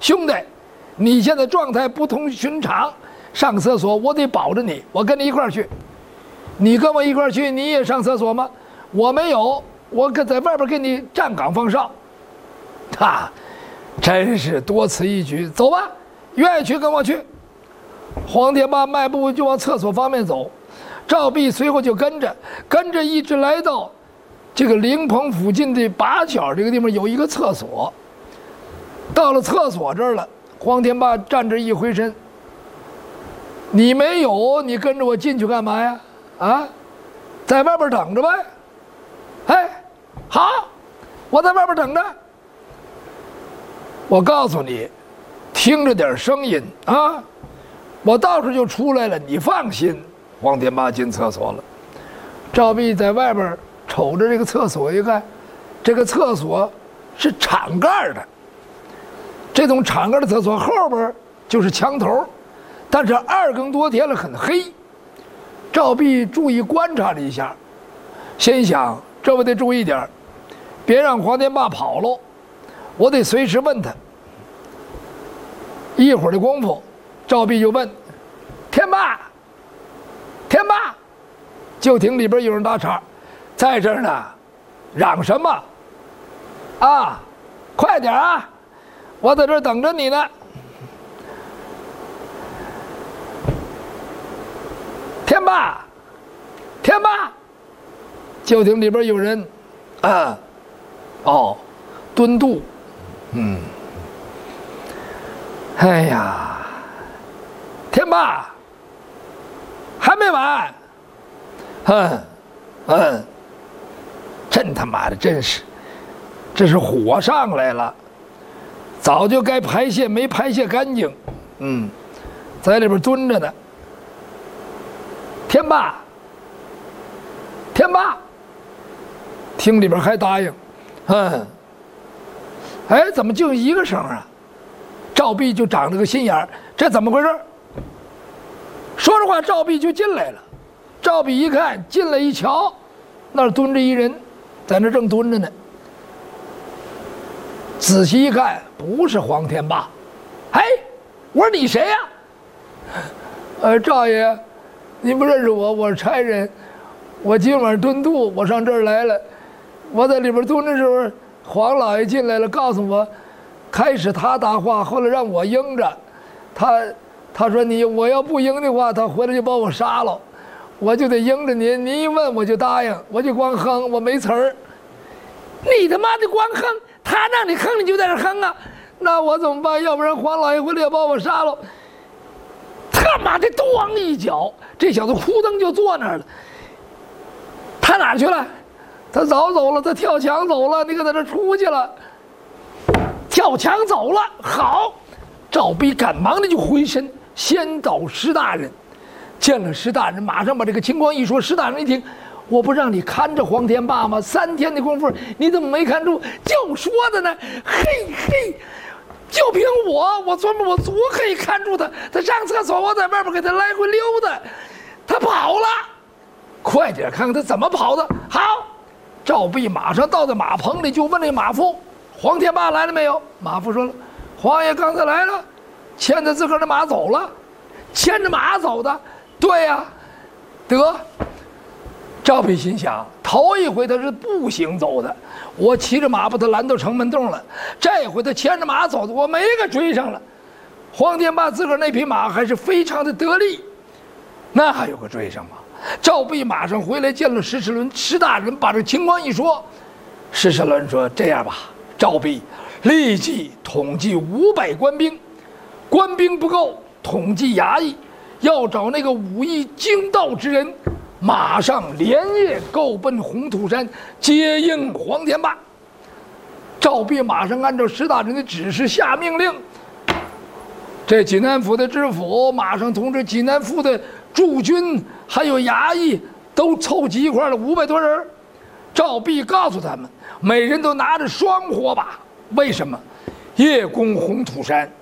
兄弟，你现在状态不同寻常，上厕所我得保着你，我跟你一块儿去。你跟我一块儿去，你也上厕所吗？我没有，我在外边给你站岗放哨。真是多此一举。走吧，愿意去跟我去。黄天霸迈步就往厕所方面走，赵壁随后就跟着一直来到这个灵棚附近的把角这个地方有一个厕所。到了厕所这儿了，黄天霸站着一回身，你没有，你跟着我进去干嘛呀？啊，在外边等着呗。哎，好，我在外边等着。我告诉你，听着点声音啊，我到时候就出来了，你放心。黄天霸进厕所了，赵壁在外边瞅着这个厕所，一看，这个厕所是敞盖的。这种敞盖的厕所后边就是墙头，但是2更多天了，很黑。赵壁注意观察了一下，心想：这我得注意点，别让黄天霸跑喽。我得随时问他。一会儿的功夫，赵壁就问：“天霸，天霸！”就听里边有人打岔：“在这儿呢，嚷什么？啊，快点啊！我在这儿等着你呢。”天霸，天霸！就听里边有人：“啊，哦，敦度。”哎呀，天霸，还没完，真他妈的真是，这是火上来了，早就该排泄没排泄干净，在里边蹲着呢。天霸，天霸，听里边还答应，哎，怎么就一个声啊？赵壁就长了个心眼儿，这怎么回事？说着话，赵壁就进来了。赵壁一看，进来一瞧，那儿蹲着一人，在那正蹲着呢。仔细一看，不是黄天霸。哎，我说你谁呀？赵爷，您不认识我，我是差人，我今晚蹲渡，我上这儿来了。我在里边蹲的时候，黄老爷进来了，告诉我，开始他答话，后来让我应着。他说我要不应的话，他回来就把我杀了，我就得应着您。您一问我就答应，我就光哼，我没词儿。你他妈的光哼，他让你哼你就在这哼啊，那我怎么办？要不然黄老爷回来要把我杀了。他妈的咣一脚，这小子扑腾就坐那儿了。他哪儿去了？他早走了，他跳墙走了，你可在这出去了。跳墙走了，好，赵壁赶忙的就回身先找石大人，见了石大人，马上把这个情况一说。石大人一听，我不让你看着黄天霸吗？3天的功夫，你怎么没看住？就说的呢，嘿，就凭我琢磨我足可以看住他。他上厕所，我在外边给他来回溜达，他跑了，快点看看他怎么跑的。好，赵壁马上到了马棚里，就问那马夫。黄天霸来了没有？马夫说了，黄爷刚才来了，牵着自个儿的马走了。牵着马走的？对呀，得。赵壁心想，头一回他是步行走的，我骑着马把他拦到城门洞了，这回他牵着马走的，我没给追上了。黄天霸自个儿那匹马还是非常的得力，那还有个追上吗？赵壁马上回来见了石齿轮，石大人把这情况一说。石齿轮说，这样吧，赵壁立即统计500官兵，官兵不够，统计衙役，要找那个武艺精到之人，马上连夜够奔红土山接应黄天霸。赵壁马上按照石大人的指示下命令，这济南府的知府马上通知济南府的驻军还有衙役都凑齐一块了500多人。赵壁告诉他们，每人都拿着双火把，为什么？夜攻红土山，